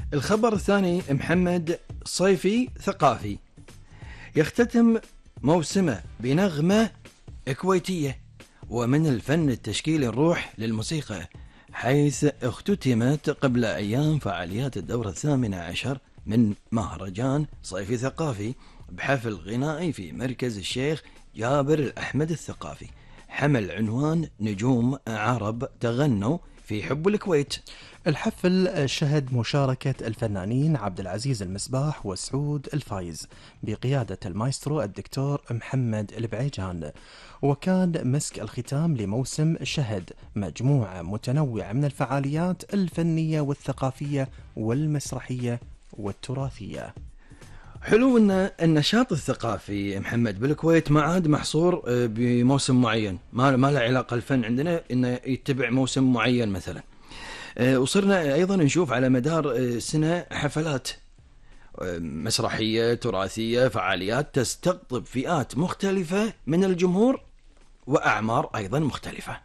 الخبر الثاني، محمد صيفي ثقافي يختتم موسمه بنغمة كويتية، ومن الفن التشكيلي نروح للموسيقى، حيث اختتمت قبل أيام فعاليات الدورة 18 من مهرجان صيفي ثقافي بحفل غنائي في مركز الشيخ جابر الأحمد الثقافي، حمل عنوان نجوم عرب تغنوا في حب الكويت. الحفل شهد مشاركة الفنانين عبد العزيز المصباح وسعود الفايز بقيادة المايسترو الدكتور محمد البعيجان، وكان مسك الختام لموسم شهد مجموعة متنوعة من الفعاليات الفنية والثقافية والمسرحية والتراثية. حلو ان النشاط الثقافي محمد بالكويت ما عاد محصور بموسم معين، ما له علاقه الفن عندنا انه يتبع موسم معين مثلا. وصرنا ايضا نشوف على مدار السنه حفلات مسرحيه تراثيه، فعاليات تستقطب فئات مختلفه من الجمهور واعمار ايضا مختلفه.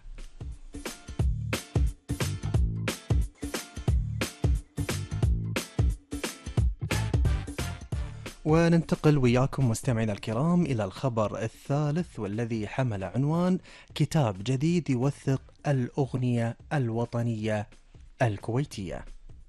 وننتقل وياكم مستمعينا الكرام إلى الخبر الثالث، والذي حمل عنوان كتاب جديد يوثق الأغنية الوطنية الكويتية.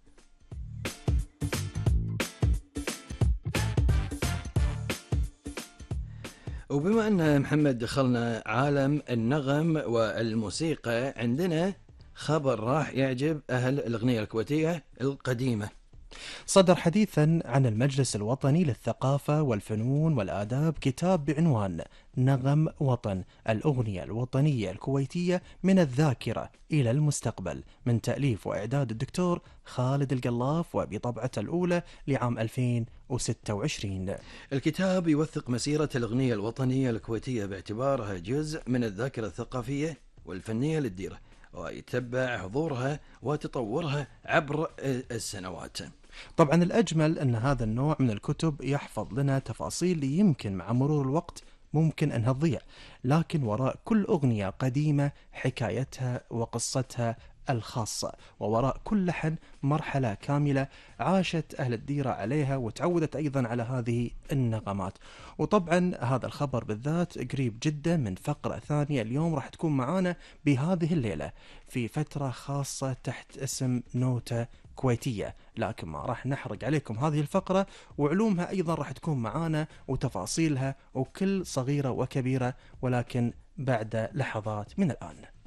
وبما أن محمد دخلنا عالم النغم والموسيقى، عندنا خبر راح يعجب أهل الأغنية الكويتية القديمة. صدر حديثا عن المجلس الوطني للثقافة والفنون والآداب كتاب بعنوان نغم وطن، الأغنية الوطنية الكويتية من الذاكرة إلى المستقبل، من تأليف وإعداد الدكتور خالد القلاف، وبطبعته الأولى لعام 2026. الكتاب يوثق مسيرة الأغنية الوطنية الكويتية باعتبارها جزء من الذاكرة الثقافية والفنية للديرة، ويتبع حضورها وتطورها عبر السنوات. طبعا الأجمل أن هذا النوع من الكتب يحفظ لنا تفاصيل يمكن مع مرور الوقت ممكن أنها تضيع، لكن وراء كل أغنية قديمة حكايتها وقصتها الخاصة، ووراء كل لحن مرحلة كاملة عاشت أهل الديرة عليها وتعودت أيضا على هذه النغمات. وطبعا هذا الخبر بالذات قريب جدا من فقرة ثانية اليوم راح تكون معانا بهذه الليلة في فترة خاصة تحت اسم نوتة كويتية، لكن ما راح نحرق عليكم هذه الفقرة، وعلومها أيضا راح تكون معانا وتفاصيلها وكل صغيرة وكبيرة، ولكن بعد لحظات من الآن.